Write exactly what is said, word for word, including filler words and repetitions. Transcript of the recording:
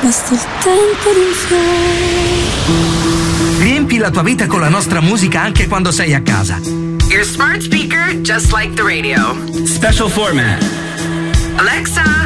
Basta il tempo di un fiore. Riempi la tua vita con la nostra musica anche quando sei a casa. Your smart speaker, just like the radio. Special format. Alexa,